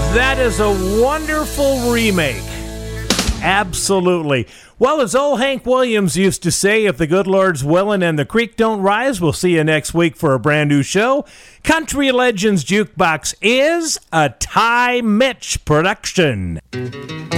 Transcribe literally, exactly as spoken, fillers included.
That is a wonderful remake. Absolutely. Well, as old Hank Williams used to say, if the good Lord's willing and the creek don't rise, we'll see you next week for a brand new show. Country Legends Jukebox is a Ty Mitch production.